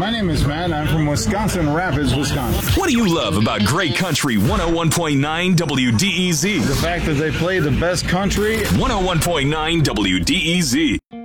My name is Matt. I'm from Wisconsin Rapids, Wisconsin. What do you love about Great Country 101.9 WDEZ? The fact that they play the best country. 101.9 WDEZ.